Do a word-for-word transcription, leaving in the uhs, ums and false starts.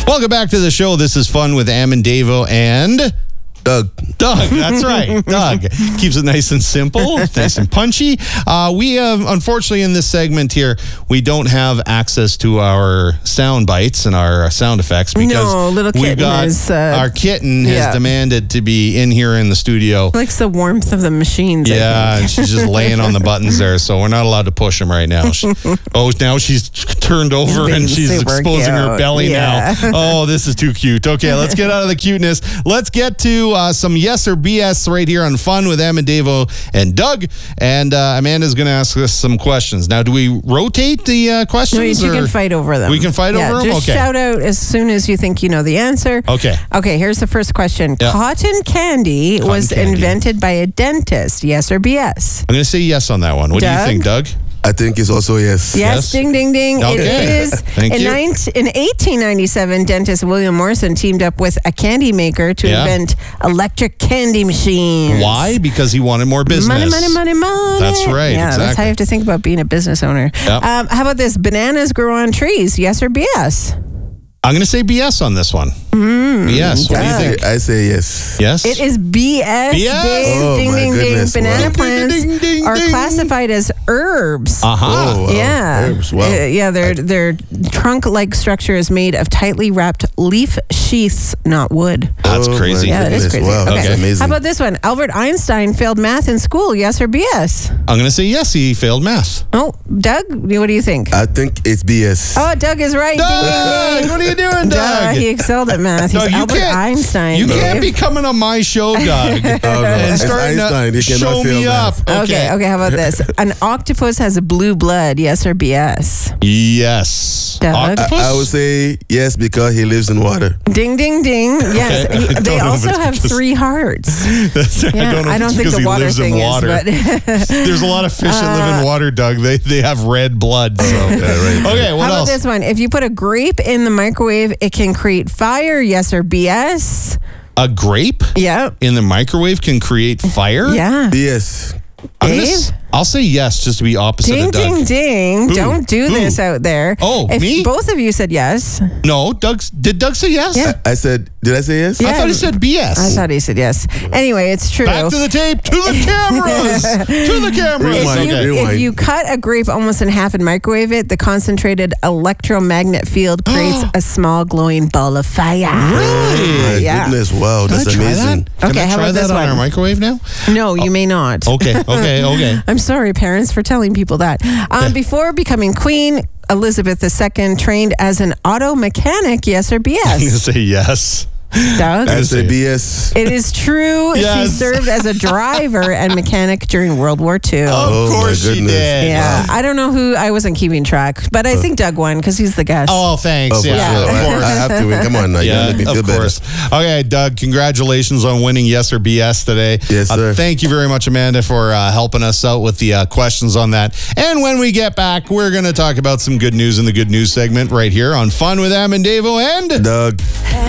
Welcome back to the show. This is Fun with Am and Davo and... Doug. Doug, that's right. Doug keeps it nice and simple, nice and punchy. Uh, we have, unfortunately, in this segment here, we don't have access to our sound bites and our sound effects because no, little kitten we've got is, uh, our kitten has yeah. demanded to be in here in the studio. Likes the warmth of the machines. Yeah, and she's just laying on the buttons there, so we're not allowed to push them right now. She, oh, now she's turned over Being and she's super exposing her cute. belly Yeah. now. Oh, this is too cute. Okay, let's get out of the cuteness. Let's get to uh, some yes or B S right here on Fun with Am and Davo and Doug. And uh, Amanda's going to ask us some questions. Now, do we rotate the uh, questions? No, you or? can fight over them. We can fight yeah, over them? Just Okay. shout out as soon as you think you know the answer. Okay. Okay, here's the first question. Yeah. Cotton candy Cotton was candy. invented by a dentist. Yes or B S? I'm going to say yes on that one. What Doug? do you think, Doug? I think it's also yes. Yes, Yes. ding, ding, ding. Okay. It is. Thank in, you. ninth- in eighteen ninety-seven, dentist William Morrison teamed up with a candy maker to Yeah. invent electric candy machines. Why? Because he wanted more business. Money, money, money, money. That's right, Yeah, that's exactly. how you have to think about being a business owner. Yep. Um, how about this? Bananas grow on trees. Yes or B S? I'm going to say B S on this one. Mm, B S. What do you Doug. think? I say yes. Yes? It is B S. B S? Dave. Oh, ding, my ding, goodness. ding. Banana Wow. plants Ding, ding, ding, are ding. classified as herbs. Uh-huh. Oh, wow. Yeah, Herbs, wow. Uh, yeah. Their their trunk-like structure is made of tightly wrapped leaf sheaths, not wood. That's Oh, crazy. my Yeah, that is goodness. crazy. Wow, Okay. that's amazing. How about this one? Albert Einstein failed math in school. Yes or B S? I'm going to say yes, he failed math. Oh, Doug, what do you think? I think it's B S. Oh, Doug is right. Ding, ding, Doug, ding. what are you doing, Duh, Doug? he excelled at math. He's Doug, you Albert can't- Einstein. You can't Dave. be coming on my show, Doug, Oh, no. and It's starting Einstein. to He cannot show fail me math. up. Okay, okay, how about this? An octopus has blue blood, yes or B S? Yes. Doug? Octopus? I would say yes because he lives in water. Ding, ding, ding. Yes. Okay. I He- don't they know if also it's have because- three hearts. I Yeah, don't know I if don't it's think because the he water lives in thing water. is, but There's a lot of fish that live in water, Doug. They they have red blood. So. right. Okay, what how about else? this one? If you put a grape in the microwave, it can create fire, yes or B S? A grape Yeah. in the microwave can create fire? Yeah. B S. I'm gonna Dave? s- I'll say yes just to be opposite Ding, of Doug. ding, ding. Who? Don't do Who? this out there. Oh, if me? Both of you said yes. No, Doug's, did Doug say yes? Yeah. I said, did I say yes? I thought he said B S. I thought he said yes. Anyway, it's true. Back to the tape, to the cameras, to the cameras. Rewind. If you, Okay. Rewind. if you cut a grape almost in half and microwave it, the concentrated electromagnet field creates a small glowing ball of fire. Oh, my Yeah. goodness. Wow, Can I that's try amazing. that? Can Okay, I how try about that this on one? our microwave now? No, you may not. Okay, okay, okay. I'm sorry, parents, for telling people that. Um, before becoming queen, Elizabeth the Second trained as an auto mechanic. Yes or B I'm going to S? say yes. Doug? I said B S. It is true. She Yes. served as a driver and mechanic during World War Two. Of Oh, my course she goodness. did. Yeah, I don't know who. I wasn't keeping track, but I think Doug won because he's the guest. Oh, thanks. Oh, for yeah, sure. of I, course. I have to win. Come on now. You Yeah, gotta make me feel of better. course. Okay, Doug, congratulations on winning Yes or B S today. Yes, Uh, sir. thank you very much, Amanda, for uh, helping us out with the uh, questions on that. And when we get back, we're going to talk about some good news in the good news segment right here on Fun with Am and Davo and... Doug.